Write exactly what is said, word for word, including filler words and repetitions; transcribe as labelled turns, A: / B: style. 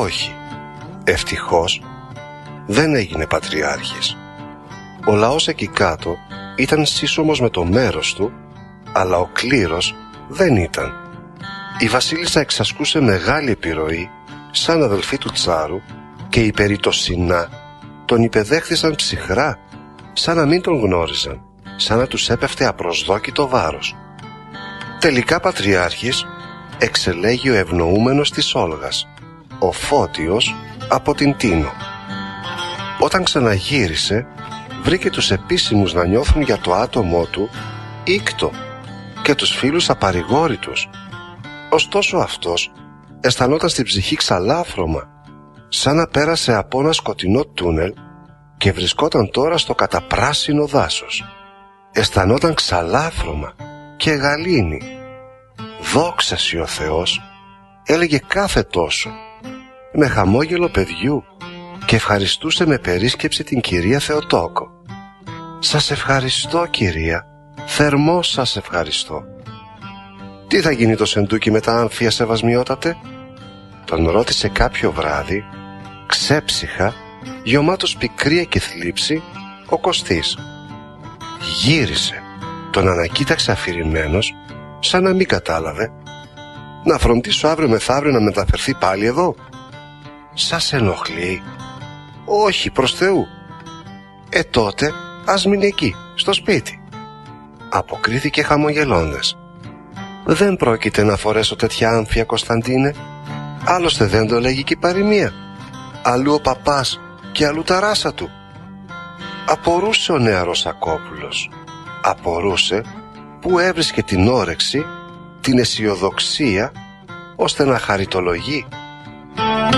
A: Όχι, ευτυχώς δεν έγινε πατριάρχης. Ο λαός εκεί κάτω ήταν σύσσωμος με το μέρος του, αλλά ο κλήρος δεν ήταν. Η βασίλισσα εξασκούσε μεγάλη επιρροή σαν αδελφή του τσάρου και οι περιτοσινά τον υπεδέχθησαν ψυχρά, σαν να μην τον γνώριζαν, σαν να τους έπεφτε απροσδόκητο βάρος. Τελικά πατριάρχης εξελέγει ο ευνοούμενος της Όλγας, ο Φώτιος από την Τίνο. Όταν ξαναγύρισε, βρήκε τους επίσημους να νιώθουν για το άτομό του ήκτο και τους φίλους απαρηγόρητους. Ωστόσο αυτός αισθανόταν στην ψυχή ξαλάφρωμα, σαν να πέρασε από ένα σκοτεινό τούνελ και βρισκόταν τώρα στο καταπράσινο δάσος. Αισθανόταν ξαλάφρωμα και γαλήνη. «Δόξα σοι ο Θεός», έλεγε κάθε τόσο, με χαμόγελο παιδιού, και ευχαριστούσε με περίσκεψη την κυρία Θεοτόκο. «Σας ευχαριστώ, κυρία, θερμός σας ευχαριστώ». «Τι θα γίνει το σεντούκι με τα άμφια, σεβασμιότατε?» τον ρώτησε κάποιο βράδυ, ξέψυχα, γεωμάτος πικρία και θλίψη, ο Κωστής. Γύρισε, τον ανακοίταξε αφηρημένος, σαν να μην κατάλαβε. «Να φροντίσω αύριο μεθαύριο να μεταφερθεί πάλι εδώ?» «Σας ενοχλεί?» «Όχι, προς Θεού». «Ε τότε ας μείνει εκεί, στο σπίτι», αποκρίθηκε χαμογελώντας. «Δεν πρόκειται να φορέσω τέτοια άμφια, Κωνσταντίνε. Άλλωστε δεν το λέγει και η παροιμία. Αλλού ο παπάς και αλλού τα ράσα του». Απορούσε ο νεαρός Ακόπουλος. Απορούσε που έβρισκε την όρεξη, την αισιοδοξία, ώστε να χαριτολογεί.